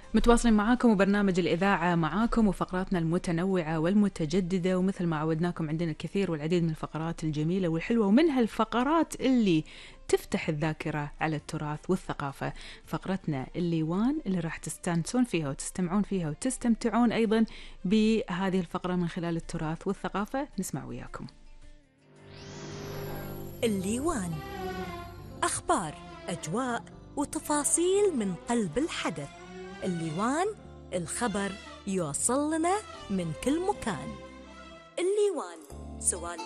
متواصلين معاكم وبرنامج الإذاعة معاكم وفقراتنا المتنوعة والمتجددة، ومثل ما عودناكم عندنا الكثير والعديد من الفقرات الجميلة والحلوة، ومنها الفقرات اللي تفتح الذاكرة على التراث والثقافة. فقرتنا الليوان اللي راح تستانسون فيها وتستمعون فيها وتستمتعون أيضا بهذه الفقرة من خلال التراث والثقافة. نسمع وياكم الليوان، أخبار، أجواء وتفاصيل من قلب الحدث. الليوان، الخبر يوصل لنا من كل مكان. الليوان، سوالف